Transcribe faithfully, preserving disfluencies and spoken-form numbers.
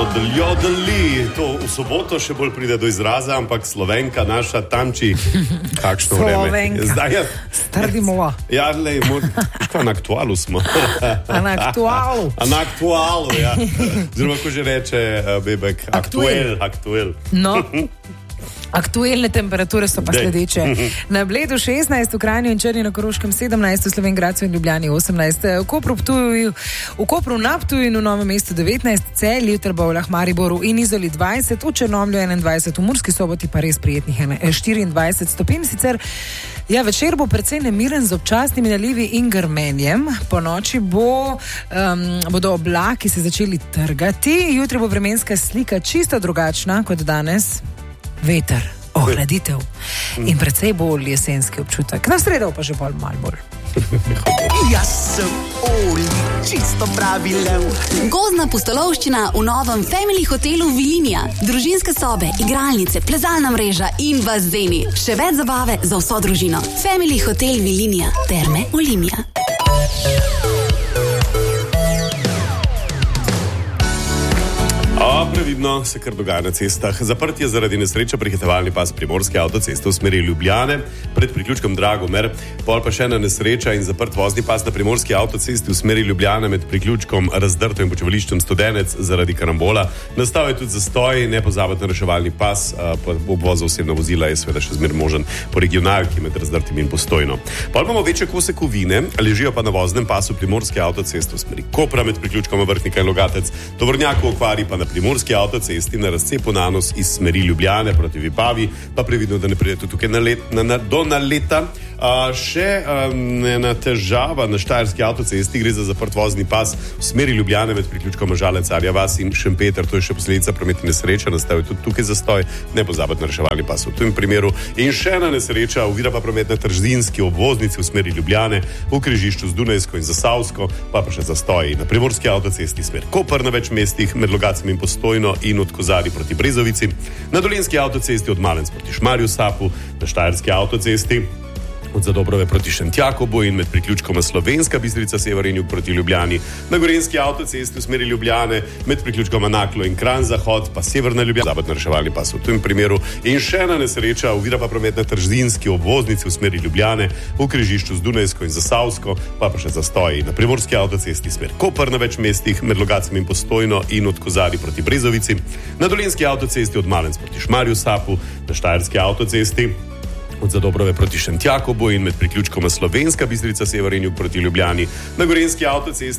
Jodel, jodeli, to v soboto še bolj pride do izraza, ampak Slovenka naša tamči, kakšno vreme. Zdaj je... Strdimo. Ja, lej, mor... na aktualu smo. A na aktualu. A na aktualu, ja. Oziroma, ko že reče uh, Bebek, aktuel, aktuel. No. Aktuelne temperature so pa sledeče. Na Bledu šestnajst, v Kranju in Črni na Koroškem sedemnajst, v Slovenj Gradcu in Ljubljani osemnajst, v Kopru, Ptuju, v Kopru na Ptuju in v Novem mestu devetnajst, Celju, Trbovljah, Mariboru in Izoli dvajset, v Črnomlju enaindvajset, v Murski Soboti pa res prijetnih štiriindvajset stopinj. Sicer ja, večer bo precej nemiren z občasnimi nalivi in grmenjem. Po noči bo, um, bodo oblaki se začeli trgati. Jutri bo vremenska slika čisto drugačna kot danes. Veter, ohladitev in precej bolj jesenski občutek. Na sredo pa že bolj malo bolj. Jaz sem Oli, čisto pravi lev. Gozdna pustolovščina v novem Family hotelu Vilinija. Družinske sobe, igralnice, plezalna mreža in bazeni. Še več zabave za vso družino. Family hotel Vilinija, Terme Olimia. A, previdno se kar dogaja na cestah. Zaprt je zaradi nesreče prehitevalni pas Primorske avtoceste v smeri Ljubljane pred priključkom Dragomer, pol pa še ena nesreča in zaprt vozni pas na Primorski avtocesti v smeri Ljubljane med priključkom Razdrto in počivališčem Studenec zaradi karambola. Nastal je tudi zastoj, ne pozabiti na reševalni pas, po obvozu osebna vozila je seveda še zmer možen po regionalki med Razdrtim in Postojno. Pol imamo večje kose kovine, ležijo pa na voznem pasu Primorske avtoceste v smeri Kopra med priključkom Vrhnika in Logatec, tovornjak v okvari pa na Primorski avtocesti na razcepu Nanos iz smeri Ljubljane proti Vipavi, pa previdno, da ne pridete tukaj na let, na, na, do naleta. Uh, še um, ena težava na Štajerski avtocesti, gre za zaprt vozni pas v smeri Ljubljane med priključkom Žalec, Arja vas in Šempeter, to je še posledica prometne nesreče, nastal je tudi tukaj zastoj, ne pozabiti na reševalni pas v tem primeru. In še ena nesreča, ovira pa promet na Trzinski obvoznici v smeri Ljubljane, v križišču z Dunajsko in Zasavsko, pa pa še zastoj na Primorski avtocesti smer Koper na več mestih med Logacem in Postojno in od Kozari proti Brezovici, na Dolenjski avtocesti od Malenc proti Šmarju Sapu, na Štajerski avtocesti od Zadobrove proti Šentjakobu in med priključkoma Slovenska Bistrica sever in jug proti Ljubljani, na Gorenjski avtocesti v smeri Ljubljane, med priključkoma Naklo in Kranj zahod, pa severna Ljubljana, zabiti na reševalni pas v tem primeru. In še ena nesreča, ovira pa promet na Trzinski obvoznici v smeri Ljubljane, v križišču z Dunajsko in Zasavsko, pa pa še zastoj na Primorski avtocesti smer Koper na več mestih med Logacem in Postojno in od Kozari proti Brezovici, na Dolenjski avtocesti od Malenc proti Šmarju Sapu, na Štajerski avtocesti od Zadobrove proti Šentjakobu in med priključkoma Slovenska Bistrica sever in jug proti Ljubljani, na Gorenjski avtocesti